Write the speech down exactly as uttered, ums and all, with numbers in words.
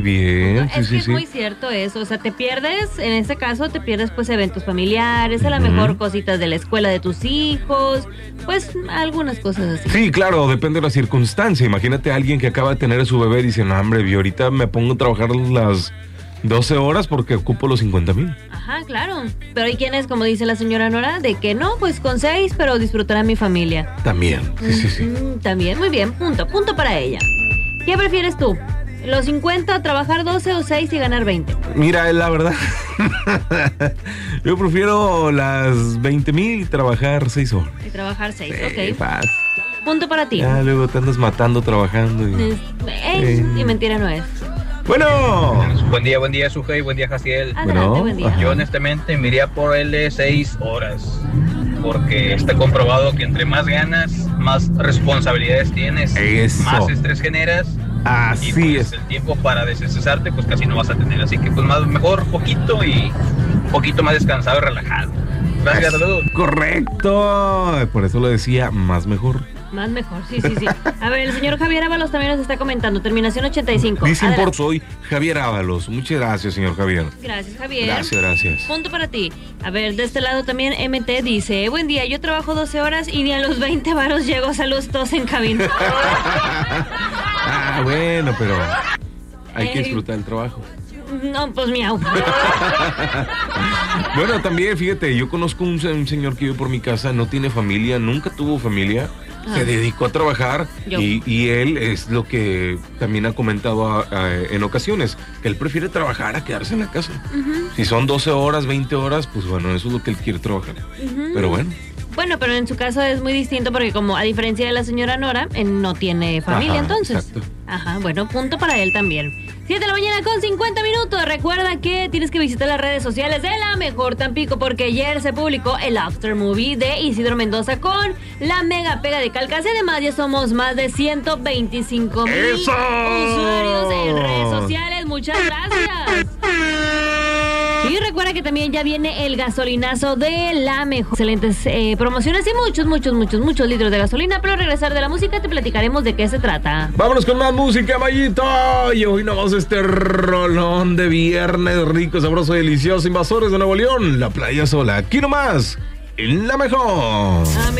bien. Es sí, que sí, es sí. muy cierto eso. O sea, te pierdes, en este caso, te pierdes pues eventos familiares, a lo mejor cositas de la escuela de tus hijos, pues algunas cosas así. Sí, claro, depende de la circunstancia. Imagínate a alguien que acaba de tener a su bebé y dice, no, hombre, yo ahorita me pongo a trabajar las doce horas porque ocupo los cincuenta mil. Ajá, claro. Pero hay quienes, como dice la señora Nora, de que no, pues con seis, pero disfrutar a mi familia. También, sí, sí, sí. Mm, también, muy bien, punto, punto para ella. ¿Qué prefieres tú? ¿Los cincuenta, trabajar doce o seis y ganar veinte? Mira, la verdad, yo prefiero las veinte mil y trabajar seis horas. Y trabajar seis, Sí, ok. fácil. Punto para ti. Ya luego te andas matando trabajando. Y... Es- eh, y mentira no es. Bueno. Buen día, buen día, Sujei, buen día, Jaciel. Adelante, Bueno, buen día. ajá. Yo honestamente me iría por el de seis horas, porque está comprobado que entre más ganas, más responsabilidades tienes, Eso. más estrés generas, y Así pues es. el tiempo para desestresarte pues casi no vas a tener, así que pues más mejor poquito y un poquito más descansado y relajado. Gracias, saludos. Correcto. Por eso lo decía, más mejor. Más mejor, sí, sí, sí. A ver, el señor Javier Ábalos también nos está comentando. Terminación ochenta y cinco. Dicen por Adelante. soy Javier Ábalos. Muchas gracias, señor Javier. Gracias, Javier. Gracias, gracias. Punto para ti. A ver, de este lado también M T dice, buen día, yo trabajo doce horas y ni a los veinte varos llego. Saludos todos en cabina. Ah, bueno, pero hay que Eh. disfrutar el trabajo. No, pues miau. Bueno, también, fíjate, yo conozco un, se- un señor que vive por mi casa, no tiene familia, nunca tuvo familia, Ah. se dedicó a trabajar Yo. y, y él es lo que también ha comentado a- a- en ocasiones, que él prefiere trabajar a quedarse en la casa. Si son doce horas, veinte horas, pues bueno, eso es lo que él quiere trabajar. Pero bueno. Bueno, pero en su caso es muy distinto porque como a diferencia de la señora Nora, él no tiene familia, Ajá, entonces. exacto. Ajá, bueno, punto para él también. siete de la mañana con cincuenta minutos. Recuerda que tienes que visitar las redes sociales de La Mejor Tampico porque ayer se publicó el After Movie de Isidro Mendoza con la mega pega de Calcas. Y además ya somos más de ciento veinticinco mil ¡Eso! usuarios en redes sociales. Muchas gracias. Y recuerda que también ya viene el gasolinazo de La Mejor. Excelentes eh, promociones y muchos, muchos, muchos, muchos litros de gasolina. Pero al regresar de la música te platicaremos de qué se trata. Vámonos con más música, Mayito. Y hoy nomás este rolón de viernes rico, sabroso, delicioso. Invasores de Nuevo León, la playa sola. Aquí nomás, en La Mejor. Ah,